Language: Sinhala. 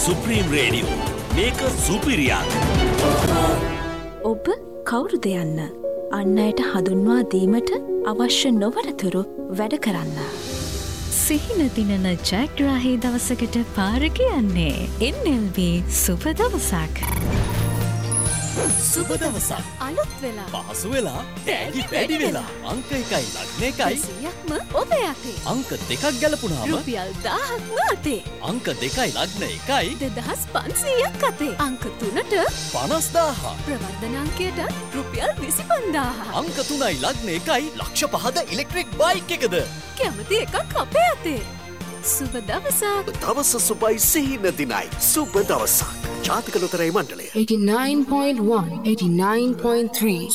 සුප්‍රීම් රේඩියෝ මේක සුපිරියක්. ඔබ කවුරුද යන්න අන් අයට හඳුන්වා දීමට අවශ්‍ය නොවනතුරු වැඩ කරන්න. සිහින දිනන ජයග්‍රාහී දවසකට පාර කියන්නේ NLB සුබ දවසක්. සුබ දවසක් අලුත් වෙලා පහසු වෙලා ටැලි වැඩි වෙලා අංක 1යි ලග්න 1යි 100ක්ම ඔබ යතේ. අංක 2ක් ගැලපුණාම රුපියල් 1000ක්ම අතේ. අංක 2යි ලග්න 1යි 2500ක් අතේ. අංක 3ට 50000 ප්‍රවර්ධන අංකයට රුපියල් 25000. අංක 3යි ලග්න 1යි ලක්ෂ 5ද ඉලෙක්ට්‍රික් බයික් එකද කැමති එකක් අපේ අතේ. සුබ දවසක්. දවස සුබයි සිහින දිනයි සුබ දවසක්. ජාතික ලොතරැයි මණ්ඩලය 89.1 89.3